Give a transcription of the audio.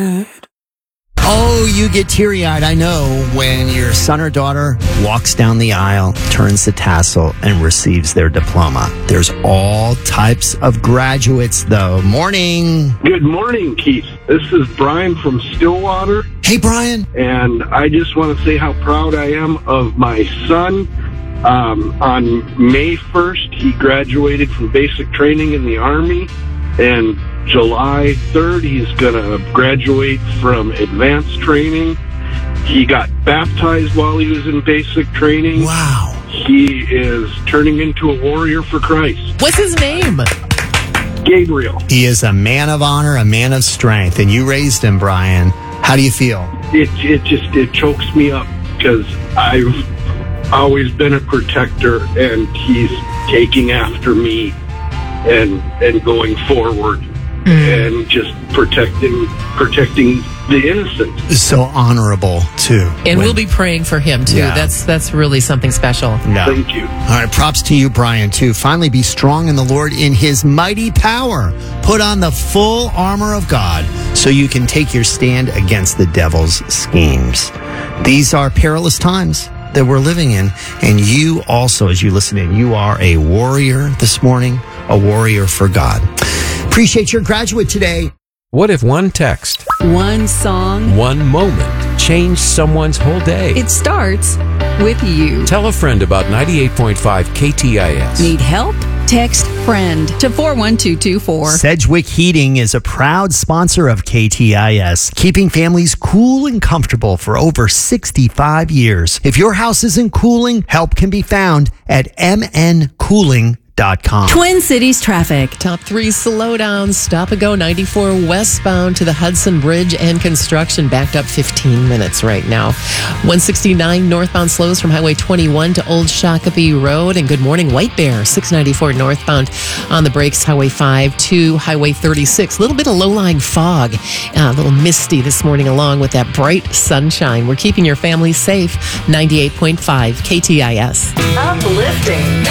Oh, you get teary-eyed, I know, when your son or daughter walks down the aisle, turns the tassel, and receives their diploma. There's all types of graduates, though. Morning. Good morning, Keith. This is Brian from Stillwater. Hey, Brian. And I just want to say how proud I am of my son. On May 1st, he graduated from basic training in the Army, and July 3rd, he's going to graduate from advanced training. He got baptized while he was in basic training. Wow. He is turning into a warrior for Christ. What's his name? Gabriel. He is a man of honor, a man of strength, and you raised him, Brian. How do you feel? It chokes me up because I've always been a protector, and he's taking after me and going forward. And just protecting the innocent. So honorable, too. And we'll be praying for him, too. Yeah. That's really something special. Yeah. Thank you. All right, props to you, Brian, too. Finally, be strong in the Lord in his mighty power. Put on the full armor of God so you can take your stand against the devil's schemes. These are perilous times that we're living in, and you also, as you listen in, you are a warrior this morning, a warrior for God. Appreciate your graduate today. What if one text, one song, one moment changed someone's whole day? it starts with you. Tell a friend about 98.5 KTIS. Need help? Text FRIEND to 41224. Sedgwick Heating is a proud sponsor of KTIS, keeping families cool and comfortable for over 65 years. If your house isn't cooling, help can be found at mncooling.com. Twin Cities traffic. Top 3 slowdowns. Stop and go 94 westbound to the Hudson Bridge and construction. Backed up 15 minutes right now. 169 northbound slows from Highway 21 to Old Shakopee Road. And good morning, White Bear. 694 northbound on the brakes. Highway 5 to Highway 36. A little bit of low-lying fog. A little misty this morning along with that bright sunshine. We're keeping your family safe. 98.5 KTIS. Uplifting.